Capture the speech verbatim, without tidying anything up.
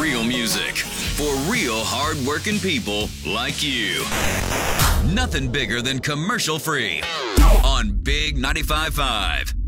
real music for real hard-working people like you. Nothing bigger than commercial free on Big ninety-five point five.